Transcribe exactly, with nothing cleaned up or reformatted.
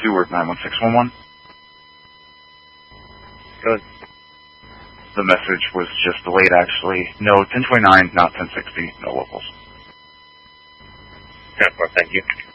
Stewart nine one six one one. Good. The message was just delayed, actually. No, ten twenty-nine, not ten sixty, no locals. ten four, thank you.